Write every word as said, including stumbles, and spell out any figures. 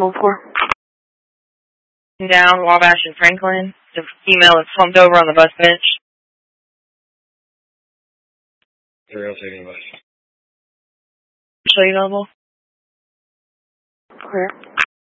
Move for. Down, Wabash and Franklin. The female is slumped over on the bus bench. three oh taking bus. Show you available? Clear.